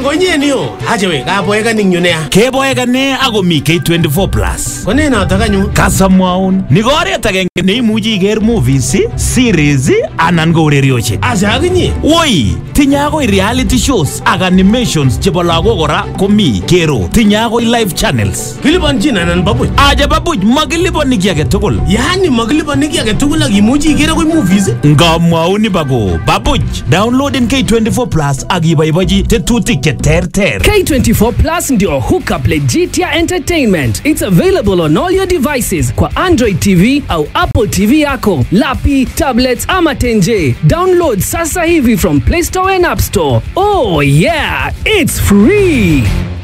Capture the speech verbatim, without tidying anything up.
konye yo. Acha we kaboeka ning yu nea. Keboeka ne ako mi K twenty-four plus. Kone notok anyu. Kasamwaun. Ni ko oret agenge neimuchi iker movies, series anan ko urerioshek. Acha akinye. Woi, tinye akoi reality shows ak animations chebo lagok kora komi kero. Tinye akoi live channels. Kilipanchin anan babuch? Aja babuch makilipani ki age tugul. Yani makilipani ki age tugul ak imuchi iker akoi movies? Ngamwaun bako babuch. Downloaden K twenty-four plus ak iboibochi tetutik che terter. K twenty-four plus ndio hookup Legitia Entertainment. It's available on all your devices kwa Android T V au Apple T V yako, lapi, tablets ama tenje. Download sasa hivi from Play Store and App Store. Oh yeah, it's free.